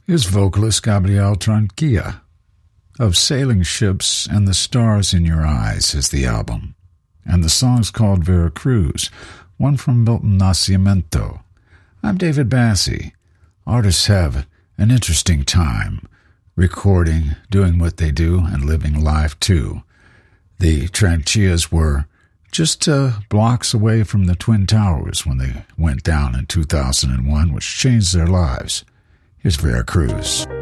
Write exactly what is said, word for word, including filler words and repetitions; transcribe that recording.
is vocalist Gabriel Tranquilla. Of Sailing Ships and the Stars in Your Eyes is the album, and the song's called Veracruz, one from Milton Nascimento. I'm David Bassie. Artists have an interesting time, recording, doing what they do, and living life too. The Tranquillas were just uh, blocks away from the Twin Towers when they went down in two thousand one, which changed their lives. Here's Veracruz.